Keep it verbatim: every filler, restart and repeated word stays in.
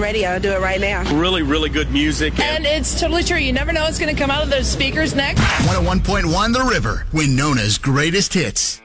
radio. I'll do it right now. Really, really good music. And it's totally true. You never know what's going to come out of those speakers next. one oh one point one The River, Winona's greatest hits.